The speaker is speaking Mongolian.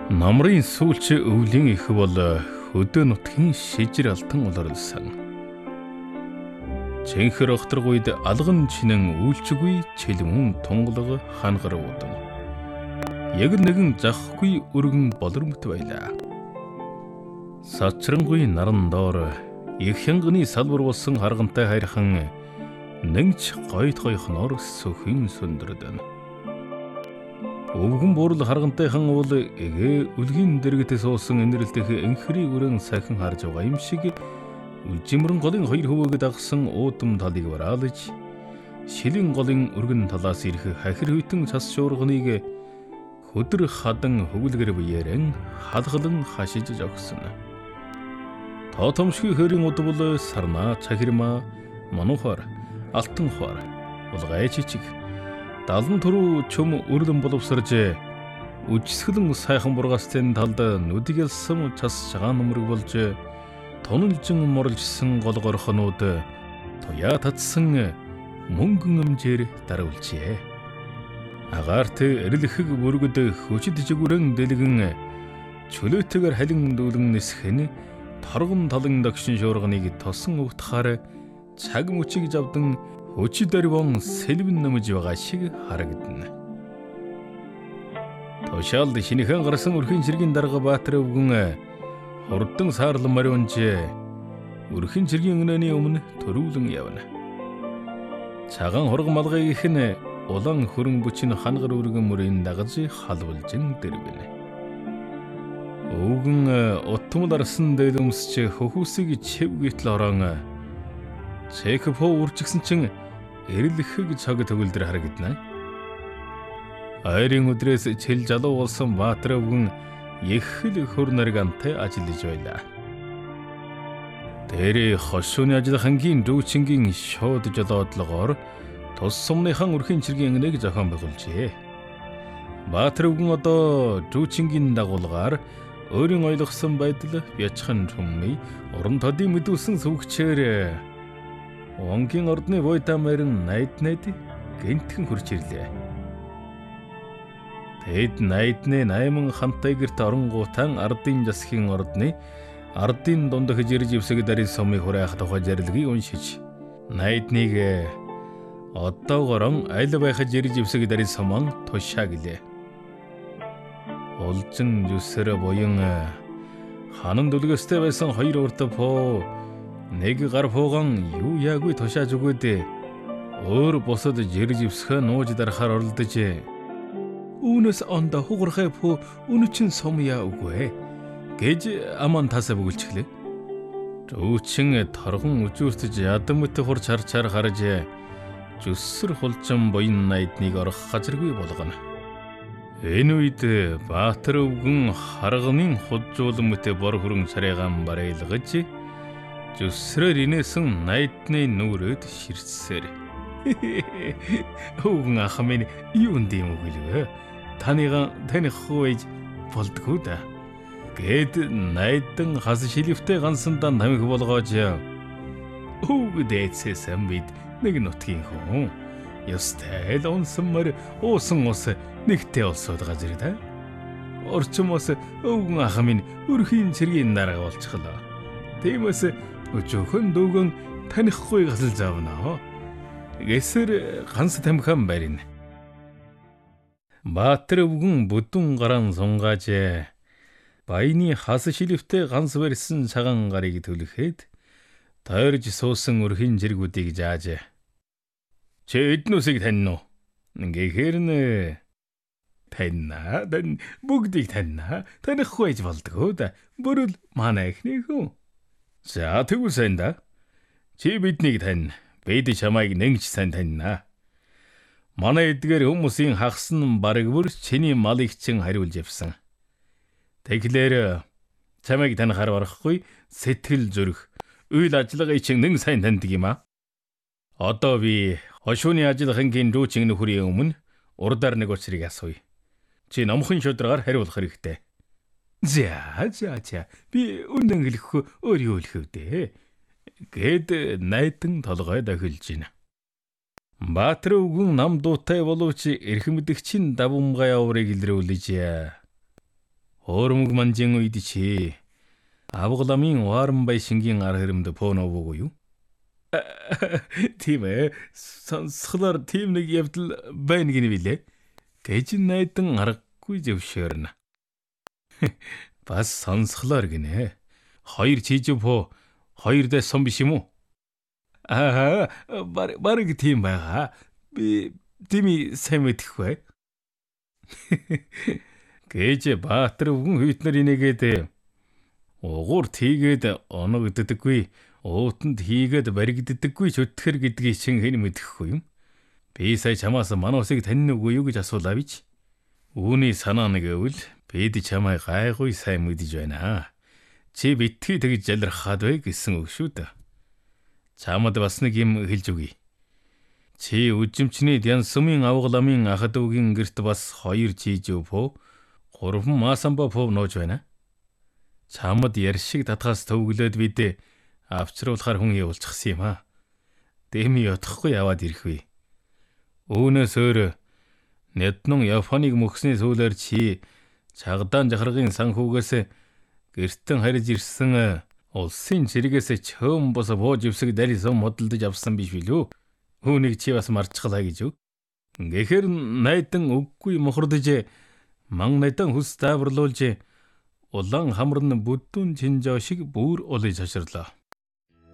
Намрын сүүлч өвлийн их бол хөдөө нутгийн шижир алтан улирлсан. Цэнхэр огторгуйд алган чинэн үйлчгүй чилмүн тунгалаг хангар уудан. Яг нэгэн захгүй өргөн болормт байлаа. Сачрангуй наран доор их хянганы салбар болсон харгантай хайрхан нэгч гойхноор сөхин сүндэрдэн. Өвгөн бурал харгантайхан уул эгэ үлгийн дэрэгт суусан инэрлдэх энхрийг өрөн сахин харж байгаа юм шиг үлжимрэн голын хоёр хөвөөг дагсан уудам талыг вараалж шилэн голын өргөн талаас ирэх хахир хүйтэн цас шуурганыг хөдөр хадан хөвөлгөр биеэрэн халгалан хашиж жогсон. Тоотомшгүй хөрийн удвал сарна цахирма манухаар алтан хаар булгай чичиг далан түрүү чөм өрлөн боловсрж үжсгэлэн сайхан бургаастын талд нүдгэлсэн цас цагаан нөмрөг болж тонолжин морлжсэн гол горхонууд туяа татсан мөнгөн өмжээр даруулжээ. Агаарт эрэлхэг бүргэд хүчит жигүрэн дэлгэн чөлөөтэйгээр халин дүүлэн нисхэн торгон талан дагшин шуурганыг тосон өвтхаар цаг мөчиг завдан өчид дөрвөн сэлвэн нэмж байгаа шиг харагдана. Тушаалд шинэхэн гарсан өрхийн цэргийн дарга Баатар өвгөн хурдан саарлан мариунж өрхийн цэргийн өнөөний өмнө төрүүлэн явна. Цагаан хурган малгай ихэн улаан хөрөн бүчин хангар өргөн мөрийн дагаж халвалжин дэрвэнэ. Өвгөн утмал арсан дэлөмсч хөхүсийг чив гítл орон цэхпо үржигсэн чин эрэлхэг цаг төгөлдөр харагдана. Айрын өдрөөс чил жалуу болсон Баатар өвгөн их л хөр наргантай ажиллаж байлаа. Тэр хошууны ажиллахангийн дүүчингийн шууд жолоодлогоор тус сумныхан өрхийн цэргийн нэг зохион байгуулжээ. Баатар өвгөн одоо дүүчингийн дагуулгаар өөрийн ойлгосон байдал бячхан түмний уран тодын мэдүүлсэн сүвгчээр Онгийн ордны Войдамарын найднад гэнтхэн хурж ирлээ. Тэд найдны 8 хантай гэрт оронгуутан ардын засгийн ордны ардын дундах жирж ивсэг дарин сумыг хураах тухай зарилгыг уншиж найдныг одоогорон аль байх жирж ивсэг дарин суман тушаа гэлээ. Улжин зүсэр буян ханан дүлгэстэй байсан хоёр урд поо нэг гар фууган юу яагүй тушааж өгөөд өөр босод жирж ивсхэ нууж дарахаар оролдож үүнээс онда хугархай пөө үнэчин сумья үгүй гэж аман тасаа бүгэлчглээ. Дүүчин торгон үзүүртэж ядамт хурч харчаар харж зүсэр хулжин буян найдныг орох газаргүй болгоно. Энэ үед Баатар өвгөн харганы худжуулмт бор хөрөн царайгаан барайлгаж зүсрээр инээсэн найдны нүрээд ширцсээр өвгөн ах минь юунд юм гэлвэ? Таних хөөж болдгоо да. Гэд найдан хас шилвтэй гансандаа намих болгоож өвгдээцсэн бид нэг нутгийн хүн. Ёстой л унсанмар уусан ус нэгтэй олсод газар да. Орчмоос өвгөн ах минь өрхийн цэргийн дарга болчихлоо. Тиймээс өчөөхөн дүүгэн танихгүй гасал заавна. Гэсэр ганц тамхин барина. Баатар өвгөн бүдүн гараан сунгааж баяны хас шилвтэй ганц барьсан цагаан гарыг түлхэхэд тойрж суусан өрхийн зэргүүдийг зааж чи эднүсийг таньна уу? Гэхээр нэ таньна бүгдийг таньна. Танихгүй байж болдгоо да. Бүрэл манай эхнээ хүн. За тэгвэл сайн да. Чи биднийг тань. Бид чамайг нэгж сайн таньна. Манай эдгээр хүмүүсийн хагсан бараг бүр чиний малыг чин хариулж явсан. Тэгэхээр чамайг танихаар барахгүй сэтгэл зүрх үйл ажиллагааг чин нэг сайн таньдаг юм а. Одоо би хошууны ажиллахангийн дүүчин нөхрийн өмнө урдаар нэг учрыг асууя. Чи номхон шударгаар хариулах хэрэгтэй. За би үнэн хэлэхгүй өөр юу хэлэх вэ? Гэд найдан толгой дахилж байна. Баатар өвгөн нам дуутай боловч эрх мэдгчийн давамгай аврыг илрүүлж Өөрмөг манжин үед чи авгаламын Ваармбай шингийн ар хэримд поноогүй юу? Тийм ээ. Сонсхолоор тийм нэг явдал байна гинэ билээ. Гэж найдан аргагүй зөвшөөрнө. Бас сонсхолоор гинэ. Хоёр чижвөө хоёр дэсэн биш юм уу? Бараг тийм байгаа. Би тими сайн мэдэхгүй. Гэж Баатар өвгөн хүйтнэр инээгээд угуур тийгээд оногддоггүй, уутанд хийгээд баригддаггүй ч өтгөр гэдгийг чин хэн мэдэхгүй юм. Би сая чамаас манай усыг таньна уу юу гэж асуулаа бич. Үүний санаа нэг гэвэл бид чамайг гайгүй сайн мэдэж байна. Чи битгий тэгж жалрахад бай гэсэн үг шүү дээ. Чамд бас нэг юм хэлж өгье. Чи үжимчний Дянсумын авгаламын ахадуугийн гэрт бас 2 жижигпөө, 3 маасамбапөө нууж байна. Чамд яршиг татгаас төвглөөд бид авчруулахаар хүн явуулчихсан юм аа. Дэми ятахгүй яваад ирэх вэ. Үүнээс өөр Нэднун Японыг мөхсний сүүлээр чи Чагдаан жахаргын санхүүгээс гэртэн харж ирсэн улсын чиргээс чөм бос бууж ивсэг дарисан модалдаж авсан биш билүү? Үүнийг чи бас марчглаа гэж үү? Гэхэр найдан үггүй мохордож ман найдан хүс тааварлуулж улаан хамрын бүдүүн чинжоо шиг бүр улыг шашрлаа.